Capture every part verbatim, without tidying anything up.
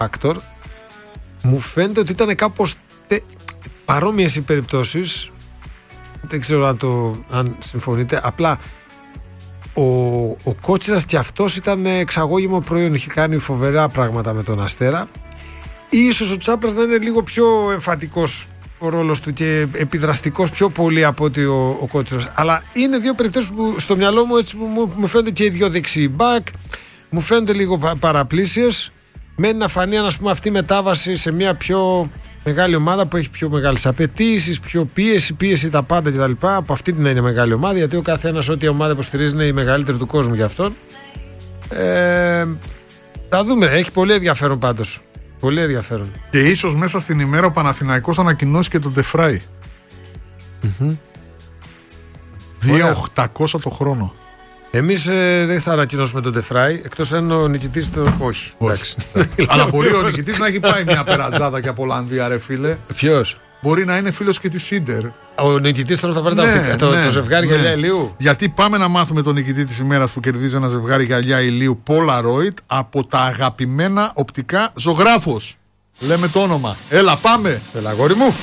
Factor, μου φαίνεται ότι ήταν κάπως τε, παρόμοιες οι περιπτώσεις. Δεν ξέρω αν, το, αν συμφωνείτε. Απλά ο, ο Κότσιρας και αυτός ήταν εξαγώγημο προϊόν. Είχε κάνει φοβερά πράγματα με τον Αστέρα. Ή ίσως ο Τσάπρας να είναι λίγο πιο εμφατικός ο ρόλος του και επιδραστικός πιο πολύ από ότι ο, ο Κότσιρας. Αλλά είναι δύο περιπτώσεις που στο μυαλό μου έτσι μου, μου φαίνονται και οι δύο δεξιοί μπακ. Μου φαίνονται λίγο πα, παραπλήσιες. Μένει να φανεί ας πούμε, αυτή η μετάβαση σε μια πιο μεγάλη ομάδα που έχει πιο μεγάλες απαιτήσεις, πιο πίεση, πίεση τα πάντα κτλ. Από αυτή την είναι μεγάλη ομάδα, γιατί ο καθένας ό,τι ομάδα υποστηρίζει είναι η μεγαλύτερη του κόσμου για αυτόν. Ε, θα δούμε. Έχει πολύ ενδιαφέρον πάντως. Πολύ ενδιαφέρον. Και ίσως μέσα στην ημέρα ο Παναθηναϊκός ανακοινώσει και τον Ντεφράι. Mm-hmm. δύο χιλιάδες οκτακόσια το χρόνο. Εμείς ε, δεν θα ανακοινώσουμε τον Ντεφράι, εκτός αν ο νικητής το. Όχι. Όχι. Αλλά μπορεί ο νικητής να έχει πάει μια περατζάδα και από Ολλανδία, ρε φίλε. Ποιος? Μπορεί να είναι φίλος και της Σίντερ. Ο νικητής τώρα θα πάρει ναι, τα το, ναι, το ζευγάρι ναι. γυαλιά ηλίου. Γιατί πάμε να μάθουμε τον νικητή της ημέρας που κερδίζει ένα ζευγάρι γυαλιά ηλίου Polaroid από τα αγαπημένα οπτικά Ζωγράφος. Λέμε το όνομα. Έλα, πάμε. Έλα, αγόρι μου.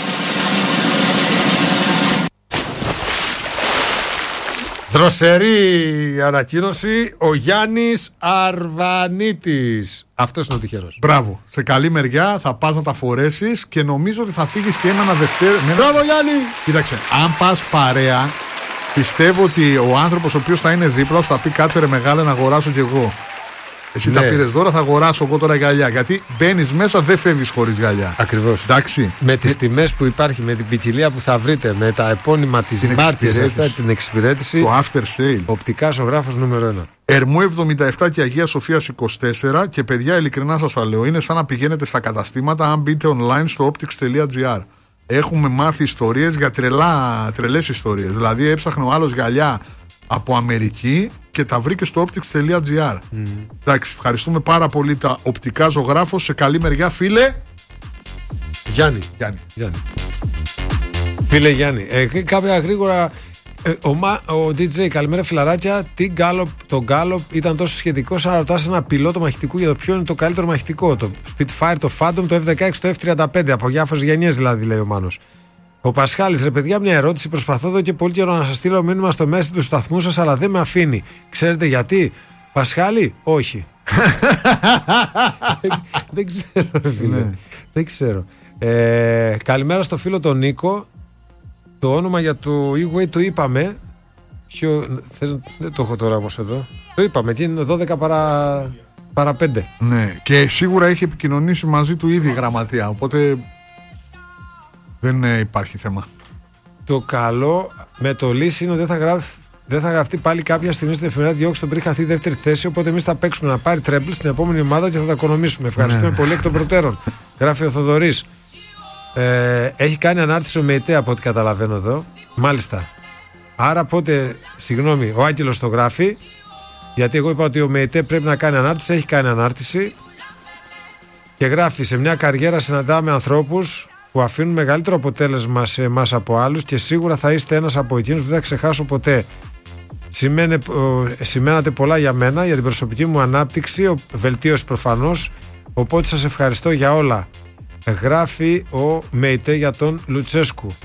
Δροσερή ανακοίνωση, ο Γιάννης Αρβανίτης. Αυτός είναι ο τυχερός. Μπράβο. Σε καλή μεριά θα πας να τα φορέσεις και νομίζω ότι θα φύγεις και ένα Δευτέρα. Μπράβο, Γιάννη! Κοίταξε, αν πας παρέα, πιστεύω ότι ο άνθρωπος ο οποίος θα είναι δίπλα σου θα πει κάτσε ρε μεγάλε να αγοράσω κι εγώ. Εσύ ναι. Τα πήρες δώρα, θα αγοράσω εγώ τώρα γυαλιά. Γιατί μπαίνεις μέσα, δεν φεύγεις χωρίς γυαλιά. Ακριβώς. Εντάξει. Με τις ε... τιμές που υπάρχει, με την ποικιλία που θα βρείτε, με τα επώνυμα της μάρτυρας, την εξυπηρέτηση. Το after sale. Οπτικά Ζωγράφος νούμερο ένα. Ερμού εβδομήντα επτά και Αγίας Σοφίας είκοσι τέσσερα. Και παιδιά, ειλικρινά σας τα λέω, είναι σαν να πηγαίνετε στα καταστήματα αν μπείτε online στο optics τελεία gr. Έχουμε μάθει ιστορίες για τρελά, τρελές ιστορίες. Δηλαδή, έψαχνε ο άλλος γυαλιά από Αμερική και τα βρήκε στο optics τελεία gr. Mm. Εντάξει, ευχαριστούμε πάρα πολύ τα οπτικά Ζωγράφος. Σε καλή μεριά, φίλε Γιάννη. Γιάννη. Γιάννη. Φίλε Γιάννη, ε, κάποια γρήγορα. Ε, ο, Μα, ο ντι τζέι, καλημέρα φιλαράκια. Τι γκάλοπ, το Γκάλοπ ήταν τόσο σχετικό σαν να ρωτάς ένα πιλότο μαχητικού για το ποιο είναι το καλύτερο μαχητικό. Το Spitfire, το Phantom, το εφ δεκαέξι, το εφ τριάντα πέντε. Από διάφορες γενιές δηλαδή, λέει ο Μάνος. Ο Πασχάλης, ρε παιδιά, μια ερώτηση. Προσπαθώ εδώ και πολύ καιρό να σας στείλω μήνυμα στο μέση του σταθμού σας, αλλά δεν με αφήνει. Ξέρετε γιατί? Πασχάλη, όχι. Δεν ξέρω, φίλε. Ναι. Δεν ξέρω. Ε, καλημέρα στο φίλο τον Νίκο. Το όνομα για το e-way το είπαμε. Ποιο, θες, δεν το έχω τώρα όμως εδώ. Το είπαμε και είναι δώδεκα παρά πέντε. Ναι, και σίγουρα έχει επικοινωνήσει μαζί του ήδη η γραμματεία. Οπότε δεν ε, υπάρχει θέμα. Το καλό με το λύση είναι ότι δεν θα, γράφει, δεν θα γραφτεί πάλι κάποια στιγμή στην εφημερίδα διώξει τον πριν χαθεί δεύτερη θέση. Οπότε εμείς θα παίξουμε να πάρει τρέμπλ στην επόμενη ομάδα και θα τα οικονομήσουμε. Ευχαριστούμε ναι. πολύ εκ των προτέρων. Γράφει ο Θοδωρής. Ε, έχει κάνει ανάρτηση ο ΜΕΙΤΕ από ό,τι καταλαβαίνω εδώ. Μάλιστα. Άρα πότε, συγγνώμη, ο Άγγελος το γράφει. Γιατί εγώ είπα ότι ο ΜΕΙΤΕ πρέπει να κάνει ανάρτηση. Έχει κάνει ανάρτηση. Και γράφει: σε μια καριέρα συναντάμε ανθρώπους που αφήνουν μεγαλύτερο αποτέλεσμα σε εμάς από άλλους και σίγουρα θα είστε ένας από εκείνους που δεν θα ξεχάσω ποτέ. Σημαίνε, σημαίνατε πολλά για μένα, για την προσωπική μου ανάπτυξη, βελτίωση προφανώς. Οπότε σας ευχαριστώ για όλα. Γράφει ο ΜΕΙΤΕ για τον Λουτσέσκου.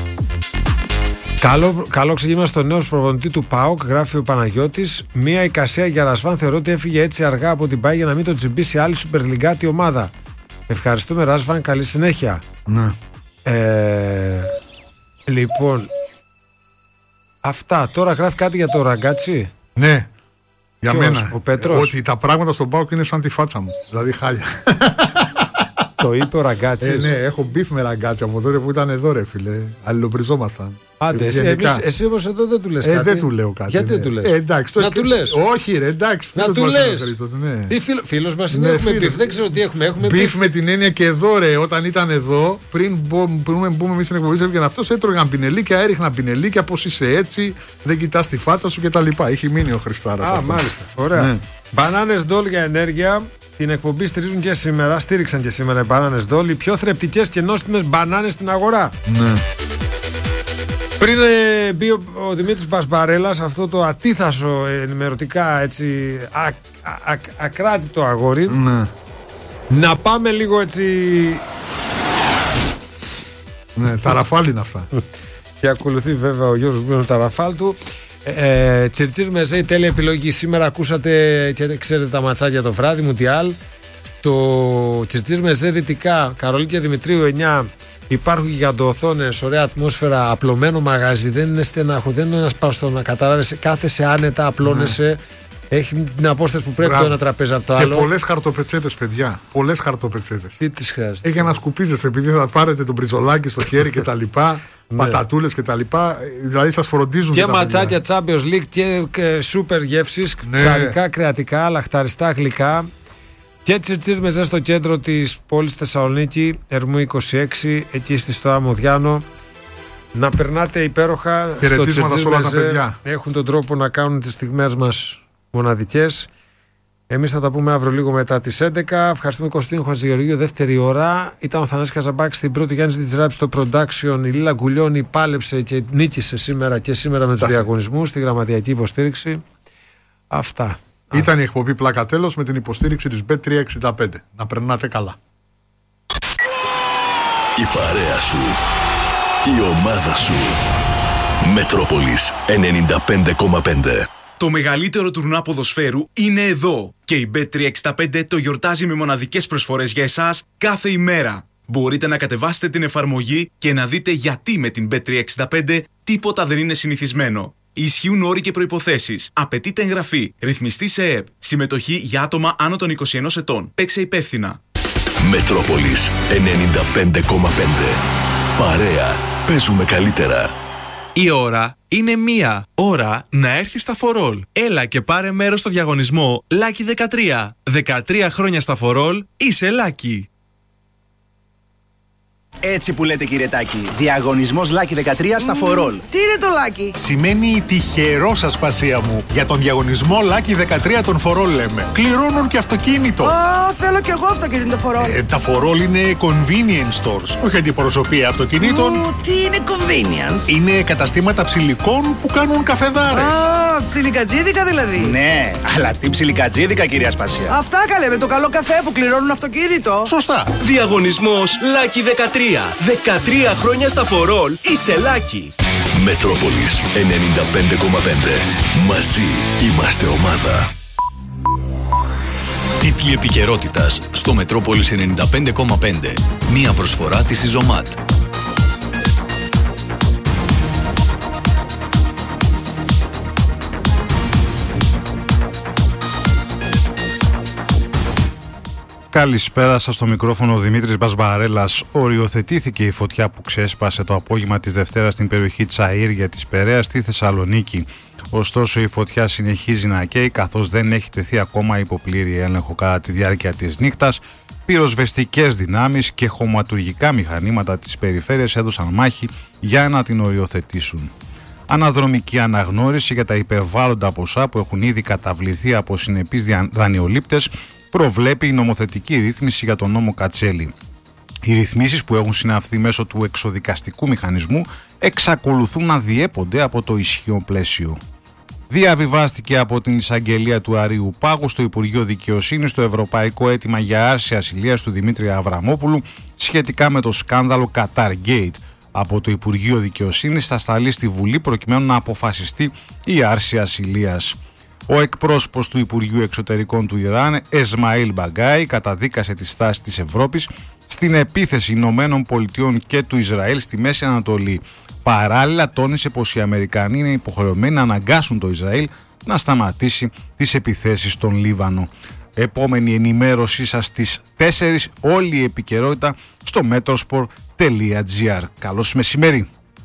Καλό, καλό ξεκίνημα στο νέο προπονητή του ΠΑΟΚ, γράφει ο Παναγιώτης. Μία εικασία για Ρασβάν θεωρώ ότι έφυγε έτσι αργά από την ΠΑΕ για να μην τον τσιμπήσει άλλη σουπερλιγκάτη ομάδα. Ευχαριστούμε Ρασβάν, καλή συνέχεια. Ναι. Ε, λοιπόν, αυτά. Τώρα γράφει κάτι για το Ραγκάτσι. Ναι, για Ποιος, μένα. Ο Πέτρος. Ότι τα πράγματα στον ΠΑΟΚ είναι σαν τη φάτσα μου. Δηλαδή χάλια. Το είπε ο Ραγκάτσης. Ε, ναι, έχω μπιφ με Ραγκάτσι από τότε που ήταν εδώ, ρε φίλε. Αλληλοπριζόμασταν. Άντε, εσύ, εμείς, εσύ όμως εδώ δεν του λες ε, κάτι. Δεν του λέω κάτι. Γιατί ναι. δεν του λες. Ε, εντάξει, το... Να του λες. Όχι, ρε, εντάξει. Να του λες. Ναι. Τι φίλο, φίλος μας είναι, ναι, έχουμε φίλος. μπιφ. Δεν ξέρω τι έχουμε. έχουμε μπιφ με την έννοια και εδώ, ρε, όταν ήταν εδώ, πριν μπούμε εμείς στην εκπομπή, έβγαινε αυτός, έτρωγαν πινελίκια, έριχναν πινελίκια, πώς είσαι έτσι, δεν κοιτάς τη φάτσα σου κτλ. Έχει μείνει ο Χριστάρας. Α, αυτό. Μάλιστα. Ωραία. Ναι. Μπανάνες Ντόλ για ενέργεια. Την εκπομπή στηρίζουν και σήμερα, στήριξαν και σήμερα οι μπανάνες Ντόλ, οι πιο θρεπτικές και νόστιμες μπανάνες στην αγορά. Ναι. Πριν ε, μπει ο, ο Δημήτρης Μπασμπαρέλας, αυτό το ατίθασο ενημερωτικά έτσι α, α, α, ακράτητο αγόρι, ναι. Να πάμε λίγο έτσι. Ναι, τα ραφάλ είναι αυτά. Και ακολουθεί βέβαια ο Γιώργος Μπίνος τα ραφάλ του. ε, Τσιρτσίρ Μεζέ, τέλεια επιλογή. Σήμερα ακούσατε και ξέρετε τα ματσάκια το βράδυ Μουντιάλ. Στο Τσιρτσίρ Μεζέ δυτικά Καρολίκια Δημητρίου εννιά υπάρχουν γιγαντοοθόνες, ωραία ατμόσφαιρα, απλωμένο μαγαζί, δεν είναι στενάχο, δεν είναι ένας παστό να καταλάβεις, κάθεσαι άνετα, απλώνεσαι. Mm. Έχει την απόσταση που πρέπει. Μπράβο. Το ένα τραπέζι από το άλλο. Και πολλές χαρτοπετσέτες, παιδιά. Πολλές χαρτοπετσέτες. Τι τις χρειάζεται. Έχει να σκουπίζεστε, επειδή θα πάρετε τον μπριζολάκι στο χέρι και τα λοιπά, πατατούλες και τα λοιπά. Δηλαδή σας φροντίζουν. Και, και ματσάκια Champions League και, και σούπερ γεύσεις, ναι. Ψαρικά, κρεατικά, λαχταριστά, γλυκά. Και Τσιρτσίρ Μεζέ στο κέντρο της πόλης Θεσσαλονίκη, Ερμού είκοσι έξι, εκεί στη Στοά Μοδιάνο. Να περνάτε υπέροχα στο Τσιρτσίρ Μεζέ. Έχουν τον τρόπο να κάνουν τις στιγμές μας μοναδικές. Εμείς θα τα πούμε αύριο λίγο μετά τις έντεκα. Ευχαριστούμε Κωστίνο Χατζηγεωργίου, δεύτερη ώρα. Ήταν ο Θανάσης Καζαμπάκης στην πρώτη, Γιάννης Διτζράπη στο production. Η Λίλα Γκουλιώνη πάλεψε και νίκησε σήμερα και σήμερα με τους διαγωνισμούς, στη γραμματιακή υποστήριξη. Αυτά. Ήταν η εκπομπή Πλάκα Τέλος με την υποστήριξη της μπετ τριακόσια εξήντα πέντε. Να περνάτε καλά. Η παρέα σου, η ομάδα σου. Μετρόπολης ενενήντα πέντε κόμμα πέντε. Το μεγαλύτερο τουρνουά ποδοσφαίρου είναι εδώ και η μπετ τριακόσια εξήντα πέντε το γιορτάζει με μοναδικές προσφορές για εσάς κάθε ημέρα. Μπορείτε να κατεβάσετε την εφαρμογή και να δείτε γιατί με την μπετ τριακόσια εξήντα πέντε τίποτα δεν είναι συνηθισμένο. Ισχύουν όροι και προϋποθέσεις. Απαιτείται εγγραφή. Ρυθμιστή σε ΕΕΠ. Συμμετοχή για άτομα άνω των είκοσι ενός ετών. Παίξε υπεύθυνα. Μετρόπολης ενενήντα πέντε κόμμα πέντε. Παρέα. Παίζουμε καλύτερα. Η ώρα είναι μία. Ώρα να έρθει στα φορόλ. Έλα και πάρε μέρος στο διαγωνισμό Lucky δεκατρία. δεκατρία χρόνια στα φορόλ είσαι Lucky. Έτσι που λέτε, κύριε Τάκη. Διαγωνισμός Lucky δεκατρία στα φορόλ. Τι είναι το Lucky? Σημαίνει τυχερό σας, πασία μου. Για τον διαγωνισμό Lucky δεκατρία των φορόλ λέμε. Κληρώνουν και αυτοκίνητο. Α, θέλω κι εγώ αυτοκίνητο φορόλ. Ε, τα φορόλ είναι convenience stores. Όχι αντιπροσωπεία αυτοκινήτων. Ου, τι είναι convenience? Είναι καταστήματα ψηλικών που κάνουν καφεδάρες. Α, ψιλικατζίδικα δηλαδή. Ναι, αλλά τι ψιλικατζίδικα, κυρία Σπασία. Αυτά καλέ, με το καλό καφέ που κληρώνουν αυτοκίνητο. Σωστά. Διαγωνισμός Lucky δεκατρία. δεκατρία χρόνια στα φορόλ είσαι Lucky. Μετρόπολης ενενήντα πέντε κόμμα πέντε. Μαζί είμαστε ομάδα. Τίτλοι επικαιρότητας στο Μετρόπολης ενενήντα πέντε κόμμα πέντε. Μία προσφορά της Ιζωμάτ. Καλησπέρα σας, στο μικρόφωνο ο Δημήτρης Μπασμπαρέλας. Οριοθετήθηκε η φωτιά που ξέσπασε το απόγευμα της Δευτέρας στην περιοχή Τσαΐρια της Περαίας στη Θεσσαλονίκη. Ωστόσο η φωτιά συνεχίζει να καίει καθώς δεν έχει τεθεί ακόμα υπό πλήρη έλεγχο κατά τη διάρκεια της νύχτας. Πυροσβεστικές δυνάμεις και χωματουργικά μηχανήματα της περιφέρειας έδωσαν μάχη για να την οριοθετήσουν. Αναδρομική αναγνώριση για τα υπερβάλλοντα ποσά που έχουν ήδη καταβληθεί από συνεπείς δανειολήπτες προβλέπει η νομοθετική ρύθμιση για τον νόμο Κατσέλη. Οι ρυθμίσεις που έχουν συναυθεί μέσω του εξοδικαστικού μηχανισμού εξακολουθούν να διέπονται από το ισχύον πλαίσιο. Διαβιβάστηκε από την εισαγγελία του Αρείου Πάγου στο Υπουργείο Δικαιοσύνης το ευρωπαϊκό αίτημα για άρση ασυλίας του Δημήτρη Αβραμόπουλου σχετικά με το σκάνδαλο Qatar Gate. Από το Υπουργείο Δικαιοσύνης θα σταλεί στη Βουλή προκειμένου να αποφασιστεί η άρση ασυλίας. Ο εκπρόσωπος του Υπουργείου Εξωτερικών του Ιράν, Εσμαήλ Μπαγκάι, καταδίκασε τη στάση της Ευρώπης στην επίθεση Ηνωμένων Πολιτειών και του Ισραήλ στη Μέση Ανατολή. Παράλληλα, τόνισε πως οι Αμερικανοί είναι υποχρεωμένοι να αναγκάσουν το Ισραήλ να σταματήσει τις επιθέσεις στον Λίβανο. Επόμενη ενημέρωσή σας στις τέσσερις, όλη η επικαιρότητα στο metrosport τελεία gr. Καλώς μεσημέρι.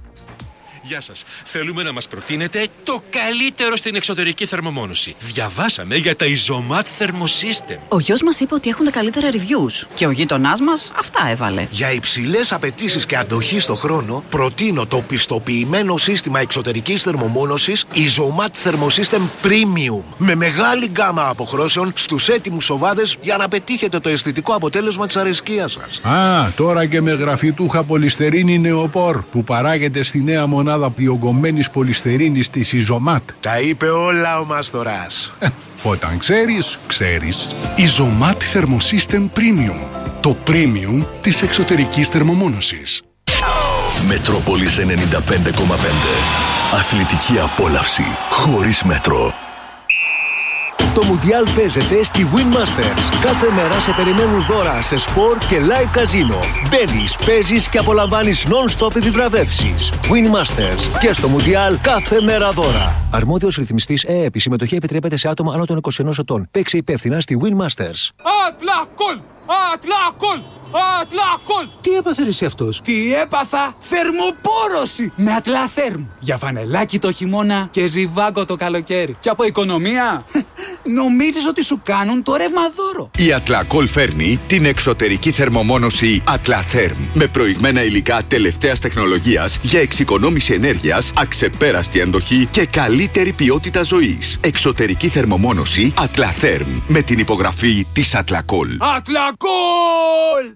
Γεια σας. Θέλουμε να μας προτείνετε το καλύτερο στην εξωτερική θερμομόνωση. Διαβάσαμε για τα Ιζωμάτ Thermosystem. Ο γιος μας είπε ότι έχουν τα καλύτερα reviews και ο γείτονάς μας αυτά έβαλε. Για υψηλές απαιτήσεις και αντοχή στο χρόνο, προτείνω το πιστοποιημένο σύστημα εξωτερικής θερμομόνωσης Ιζωμάτ Thermosystem Premium. Με μεγάλη γκάμα αποχρώσεων στους έτοιμους σοβάδες για να πετύχετε το αισθητικό αποτέλεσμα της αρεσκίας σας. Α, τώρα και με γραφιτούχα πολυστερίνη νεοπόρ που παράγεται στη νέα μονάδα μονάδα διογκωμένης πολυστερίνης της Ιζωμάτ. Τα είπε όλα ο Μάστορας. Ε, όταν ξέρεις, ξέρεις. Ιζωμάτ Thermosystem Premium. Το premium της εξωτερικής θερμομόνωσης. Μετρόπολης ενενήντα πέντε κόμμα πέντε. Αθλητική απόλαυση χωρίς μέτρο. Το Μουντιάλ παίζεται στη Win Masters. Κάθε μέρα σε περιμένουν δώρα σε σπορ και live καζίνο. Μπαίνεις, παίζεις και απολαμβάνεις non-stop επιβραβεύσεις. Win Masters. Και στο Μουντιάλ κάθε μέρα δώρα. Αρμόδιος ρυθμιστής ΕΕΠ. Η συμμετοχή επιτρέπεται σε άτομα άνω των είκοσι ενός ετών. Παίξε υπεύθυνα στη Win Masters. Ατλακόλ! Ατλακόλ! Ατλακόλ! Τι έπαθε ρε εσύ αυτός? Τι έπαθα? Θερμοπόρωση με Ατλαθέρμ. Για φανελάκι το χειμώνα και ζιβάγκο το καλοκαίρι. Και από οικονομία νομίζεις ότι σου κάνουν το ρεύμα δώρο. Η Ατλακόλ φέρνει την εξωτερική θερμομόνωση Ατλαθέρμ με προηγμένα υλικά τελευταίας τεχνολογίας για εξοικονόμηση ενέργειας, αξεπέραστη αντοχή και καλύτερη ποιότητα ζωής. Εξωτερική θερμομόνωση Ατλαθέρμ με την υπογραφή της Ατλακόλ. Ατλακόλ!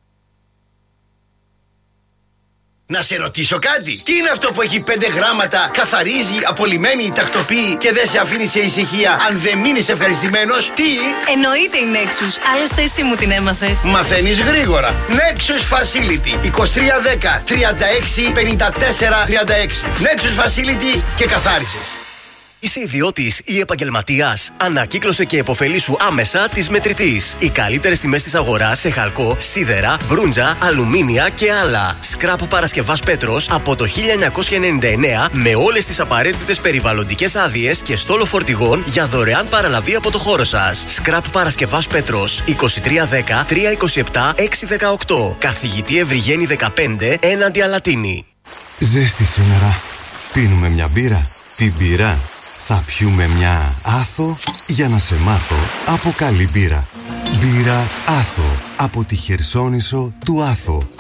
Να σε ρωτήσω κάτι. Τι είναι αυτό που έχει πέντε γράμματα, καθαρίζει, απολυμμένει, τακτοποιεί και δεν σε αφήνει σε ησυχία αν δεν μείνεις ευχαριστημένος? Τι? Εννοείται η Nexus. Άλλωστε εσύ μου την έμαθες. Μαθαίνεις γρήγορα. Nexus Facility είκοσι τρία δέκα τριάντα έξι πενήντα τέσσερα τριάντα έξι. Nexus Facility και καθάρισες. Είσαι ιδιώτης ή επαγγελματίας? Ανακύκλωσε και επωφελήσου άμεσα της Μετρητής. Οι καλύτερες τιμές της αγοράς σε χαλκό, σίδερα, μπρούντζα, αλουμίνια και άλλα. Σκράπ Παρασκευάς Πέτρος από το χίλια εννιακόσια ενενήντα εννέα με όλες τις απαραίτητες περιβαλλοντικές άδειες και στόλο φορτηγών για δωρεάν παραλαβή από το χώρο σας. Σκράπ Παρασκευάς Πέτρος είκοσι τρία δέκα τριακόσια είκοσι επτά έξι δεκαοκτώ. Καθηγητή Ευρυγένη δεκαπέντε έναντι Αλατίνη. Ζέστη σήμερα. Πίνουμε μια μπύρα. Την μπύρα θα πιούμε μια Άθο για να σε μάθω από καλή μπύρα. Μπύρα Άθο από τη Χερσόνησο του Άθο.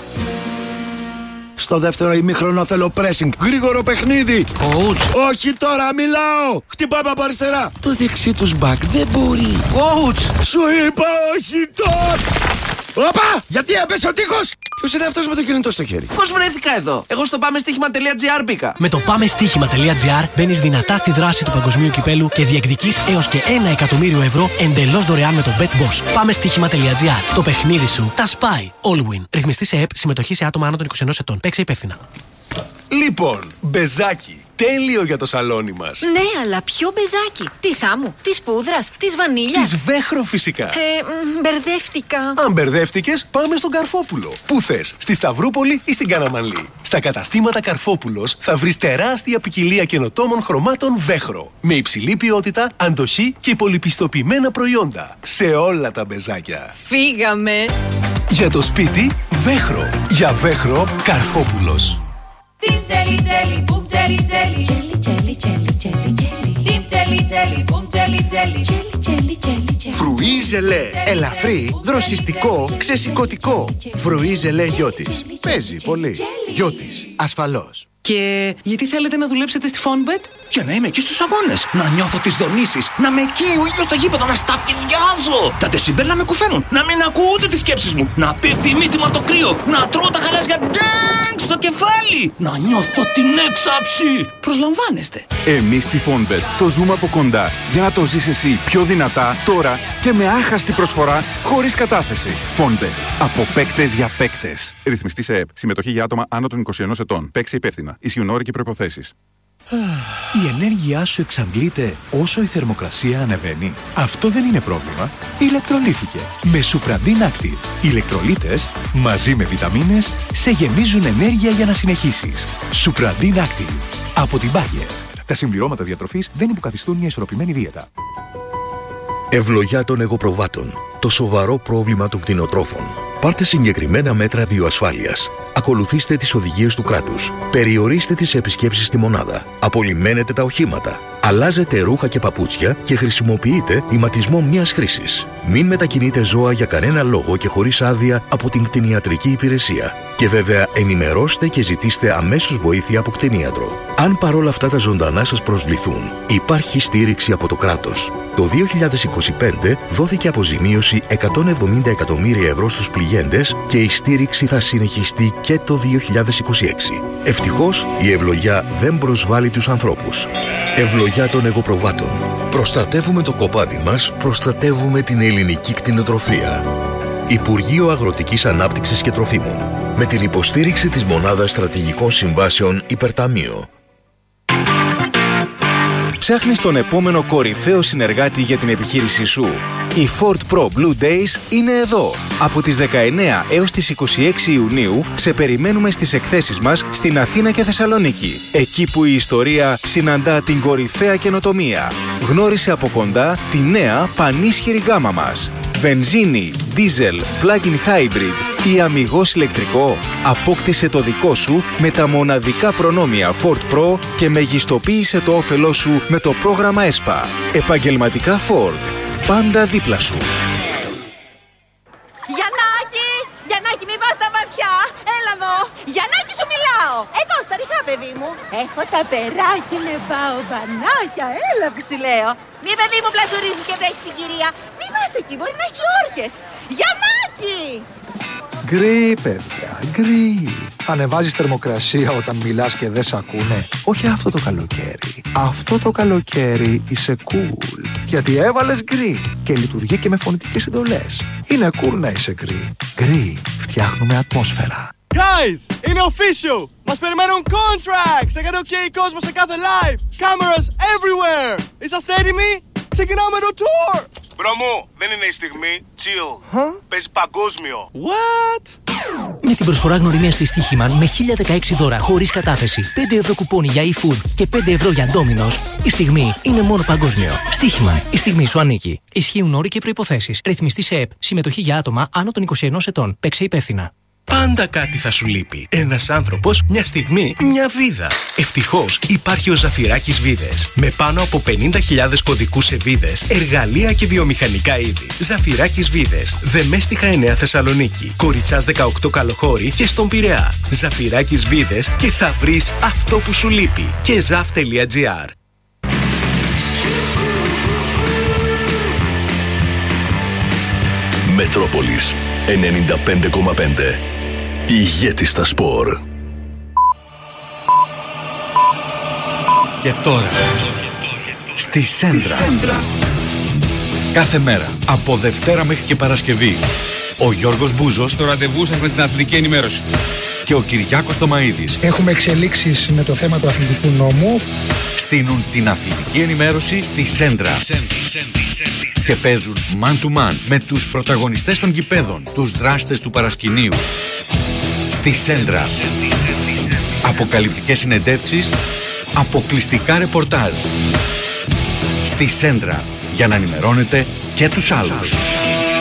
Στο δεύτερο ημίχρονο θέλω pressing. Γρήγορο παιχνίδι. Coach. Όχι τώρα, μιλάω. Χτυπάμε από αριστερά. Το δεξί τους μπακ δεν μπορεί. Coach. Σου είπα όχι τώρα. Όπα! Γιατί έπεσε ο τείχος! Ποιος είναι αυτός με το κινητό στο χέρι? Πώς βρέθηκα εδώ? Εγώ στο πάμε στοίχημα τελεία τζι άρ μπήκα. Με το πάμε στοίχημα τελεία τζι άρ μπαίνεις δυνατά στη δράση του παγκοσμίου κυπέλου και διεκδικείς έως και ένα εκατομμύριο ευρώ εντελώς δωρεάν με το BetBoss. Πάμε στοίχημα τελεία τζι άρ. Το παιχνίδι σου τα σπάει. All win. Ρυθμιστή σε ΕΕΠ, συμμετοχή σε άτομα άνω των είκοσι ενός ετών. Παίξε υπεύθυνα. Λοιπόν, μπεζάκι. Τέλειο για το σαλόνι μας. Ναι, αλλά ποιο μπεζάκι? Της άμμου, της πούδρας, της βανίλιας? Της Βέχρο φυσικά. Ε, μ, μπερδεύτηκα. Αν μπερδεύτηκες, πάμε στον Καρφόπουλο. Πού θες, στη Σταυρούπολη ή στην Καναμανλή? Στα καταστήματα Καρφόπουλος θα βρεις τεράστια ποικιλία καινοτόμων χρωμάτων Βέχρο. Με υψηλή ποιότητα, αντοχή και πολυπιστοποιημένα προϊόντα. Σε όλα τα μπεζάκια. Φύγαμε. Για το σπίτι, Βέχρο. Για Βέχρο, Καρφόπουλος. Jelly, jelly, boom, jelly, jelly. Jelly, jelly, jelly, jelly, jelly. Beef jelly, jelly, boom, jelly, jelly. Jelly, jelly, jelly, jelly. Φρουί ζελέ. Ελαφρύ, δροσιστικό, ξεσηκωτικό. Φρουί ζελέ Γιώτης. Παίζει πολύ. Γιώτης. Ασφαλώς. Και γιατί θέλετε να δουλέψετε στη Fonbet? Για να είμαι εκεί στους αγώνες, να νιώθω τις δονήσεις, να με εκεί ο ήλιος στο γήπεδο, να σταφυδιάζω. Τα τεσιμπέλ να με κουφαίνουν, να μην ακούω ούτε τις σκέψεις μου, να πέφτει η μύτη μου από το κρύο, να τρώω τα γαλάζια ντέγκ στο κεφάλι, να νιώθω την έξαψη. Προσλαμβάνεστε. Εμείς στη Fonbet το ζούμε από κοντά για να το ζεις εσύ πιο δυνατά τώρα και με άχαστη προσφορά χωρίς κατάθεση. Fonbet. Από παίκτες για παίκτες. Ρυθμιστή σε ΕΕΠ. Συμμετοχή για άτομα άνω των είκοσι ενός ετών. Παίξε υπεύθυνα. Ισχύουν όροι και προϋποθέσεις. Η ενέργειά σου εξαντλείται όσο η θερμοκρασία ανεβαίνει. Αυτό δεν είναι πρόβλημα. Ηλεκτρολίθηκε με Supradin Active. Οι ηλεκτρολίτες μαζί με βιταμίνες σε γεμίζουν ενέργεια για να συνεχίσεις. Supradin Active από την Bayer. Τα συμπληρώματα διατροφής δεν υποκαθιστούν μια ισορροπημένη δίαιτα. Ευλογιά των εγωπροβάτων. Το σοβαρό πρόβλημα των κτηνοτρόφων. Πάρτε συγκεκριμένα μέτρα βιοασφάλειας. Ακολουθήστε τις οδηγίες του κράτους. Περιορίστε τις επισκέψεις στη μονάδα. Απολυμμένετε τα οχήματα. Αλλάζετε ρούχα και παπούτσια και χρησιμοποιείτε ηματισμό μιας χρήσης. Μην μετακινείτε ζώα για κανένα λόγο και χωρίς άδεια από την κτηνιατρική υπηρεσία. Και βέβαια ενημερώστε και ζητήστε αμέσως βοήθεια από κτηνίατρο. Αν παρόλα αυτά τα ζωντανά σας προσβληθούν, υπάρχει στήριξη από το κράτος. Το δύο χιλιάδες είκοσι πέντε δόθηκε αποζημίωση δώσει εκατόν εβδομήντα εκατομμύρια ευρώ στους πληγέντες και η στήριξη θα συνεχιστεί και το δύο χιλιάδες είκοσι έξι. Ευτυχώς, η ευλογιά δεν προσβάλλει τους ανθρώπους. Ευλογιά των εγωπροβάτων. Προστατεύουμε το κοπάδι μας, προστατεύουμε την ελληνική κτηνοτροφία. Υπουργείο Αγροτικής Ανάπτυξης και Τροφίμων. Με την υποστήριξη της Μονάδας Στρατηγικών Συμβάσεων Υπερταμείο. Ψάχνεις τον επόμενο κορυφαίο συνεργάτη για την επιχείρησή σου. Οι Ford Pro Blue Days είναι εδώ. Από τις δεκαεννέα έως τις είκοσι έξι Ιουνίου σε περιμένουμε στις εκθέσεις μας στην Αθήνα και Θεσσαλονίκη. Εκεί που η ιστορία συναντά την κορυφαία καινοτομία. Γνώρισε από κοντά τη νέα πανίσχυρη γκάμα μας. Βενζίνη, δίζελ, plug-in hybrid ή αμιγώς ηλεκτρικό. Απόκτησε το δικό σου με τα μοναδικά προνόμια Ford Pro και μεγιστοποίησε το όφελό σου με το πρόγραμμα ΕΣΠΑ. Επαγγελματικά Ford. Πάντα δίπλα σου. Γιαννάκη! Γιαννάκη, μην πας στα βαθιά! Έλα εδώ! Γιαννάκη, σου μιλάω! Εδώ στα ριχά, παιδί μου! Έχω τα περάκι με μπαομπανάκια! Έλα που σου λέω! Μη, παιδί μου, πλατζουρίζει και βρέχει την κυρία! Μη πας εκεί, μπορεί να έχει όρκες! Γιαννάκη! Γκρι, παιδιά, γκρι. Ανεβάζεις θερμοκρασία όταν μιλάς και δεν σ' ακούνε. Όχι αυτό το καλοκαίρι. Αυτό το καλοκαίρι είσαι cool. Γιατί έβαλες γκρι και λειτουργεί και με φωνητικές εντολές. Είναι cool να είσαι γκρι. Γκρι, φτιάχνουμε ατμόσφαιρα. Guys, είναι official! Μας περιμένουν contracts! Έκανε ok κόσμο σε κάθε live! Cameras everywhere! Είσαστε έτοιμοι? Ξεκινάμε το tour! Μπρο μου, δεν είναι η στιγμή. Chill. Huh? Παίζει παγκόσμιο. What? Με την προσφορά γνωριμίας της Στοίχημαν με χίλια δεκαέξι δώρα χωρίς κατάθεση, πέντε ευρώ κουπόνι για e-food και πέντε ευρώ για Domino's, η στιγμή είναι μόνο παγκόσμιο. Στοίχημαν, η στιγμή σου ανήκει. Ισχύουν όροι και προϋποθέσεις. Ρυθμιστή σε ΕΠ. Συμμετοχή για άτομα άνω των είκοσι ενός ετών. Παίξε υπεύθυνα. Πάντα κάτι θα σου λείπει. Ένας άνθρωπος, μια στιγμή, μια βίδα. Ευτυχώς υπάρχει ο Ζαφυράκης Βίδες. Με πάνω από πενήντα χιλιάδες κωδικούς σε βίδες, εργαλεία και βιομηχανικά είδη. Ζαφυράκης Βίδες. Δεμέστιχα εννέα Θεσσαλονίκη. Κοριτσάς δεκαοκτώ Καλοχώρη και στον Πειραιά. Ζαφυράκης Βίδες και θα βρεις αυτό που σου λείπει. Και ζαφ τελεία τζι άρ. Μετρόπολης ενενήντα πέντε κόμμα πέντε. Ηγέτης στα σπορ. Και τώρα στη Σέντρα. Σέντρα. Κάθε μέρα από Δευτέρα μέχρι και Παρασκευή ο Γιώργος Μπούζος στο ραντεβού σας με την αθλητική ενημέρωση και ο Κυριάκος Τομαΐδης. Έχουμε εξελίξεις με το θέμα του αθλητικού νόμου. Στείνουν την αθλητική ενημέρωση στη Σέντρα και παίζουν man to man με τους πρωταγωνιστές των γηπέδων, τους δράστες του παρασκηνίου. Στη Σέντρα. Αποκαλυπτικές συνεντεύξεις, αποκλειστικά ρεπορτάζ. Στη Σέντρα, για να ενημερώνετε και τους άλλους.